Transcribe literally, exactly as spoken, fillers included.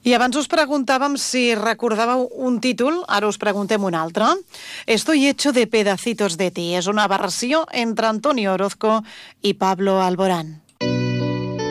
I abans us preguntàvem si recordàveu un títol, ara us preguntem un altre. Estoy hecho de pedacitos de ti. És una versió entre Antonio Orozco i Pablo Alborán.